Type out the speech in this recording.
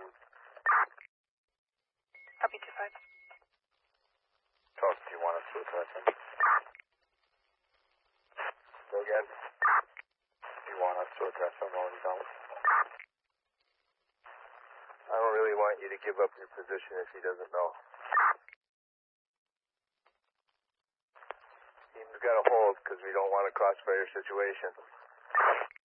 Copy 25. Talk, do you want us to address him? Go again. Do you want us to address him or don't? I don't really want you to give up your position if he doesn't know. Team's got to hold because we don't want a crossfire situation.